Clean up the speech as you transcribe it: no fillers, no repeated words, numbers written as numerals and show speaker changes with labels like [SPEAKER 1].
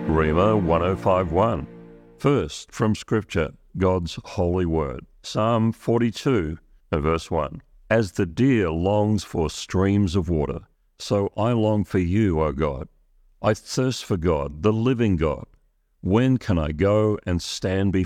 [SPEAKER 1] Rhema 1051. First, from Scripture, God's holy word. Psalm 42, verse 1. As the deer longs for streams of water, so I long for you, O God. I thirst for God, the living God. When can I go and stand before